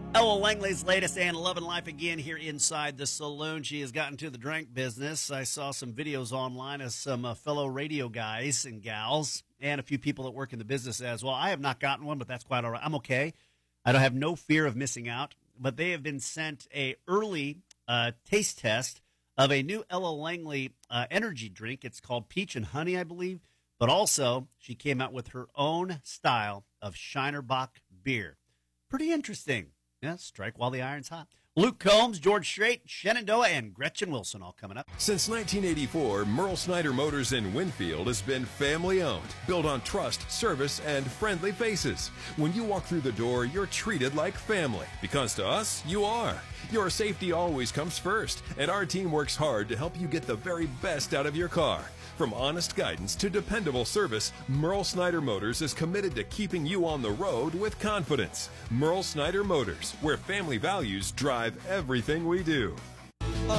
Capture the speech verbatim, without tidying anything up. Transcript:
Ella Langley's latest and Lovin' Life again here inside the saloon. She has gotten to the drink business. I saw some videos online of some uh, fellow radio guys and gals and a few people that work in the business as well. I have not gotten one, but that's quite all right. I'm okay. I don't have no fear of missing out. But they have been sent a early uh, taste test of a new Ella Langley uh, energy drink. It's called Peach and Honey, I believe. But also, she came out with her own style of Shinerbach beer. Pretty interesting. Yeah, strike while the iron's hot. Luke Combs, George Strait, Shenandoah, and Gretchen Wilson all coming up. Since nineteen eighty-four, Merle Snyder Motors in Winfield has been family-owned, built on trust, service, and friendly faces. When you walk through the door, you're treated like family, because to us, you are. Your safety always comes first, and our team works hard to help you get the very best out of your car. From honest guidance to dependable service, Merle Snyder Motors is committed to keeping you on the road with confidence. Merle Snyder Motors, where family values drive everything we do.